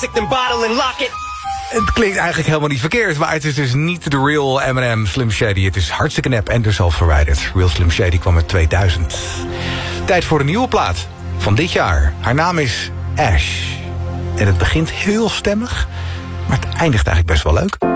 classic, then bottle and lock it. Het klinkt eigenlijk helemaal niet verkeerd, maar het is dus niet de real Eminem Slim Shady. Het is hartstikke nep en dus al verwijderd. Real Slim Shady kwam uit 2000. Tijd voor een nieuwe plaat van dit jaar. Haar naam is Ash. En het begint heel stemmig, maar het eindigt eigenlijk best wel leuk.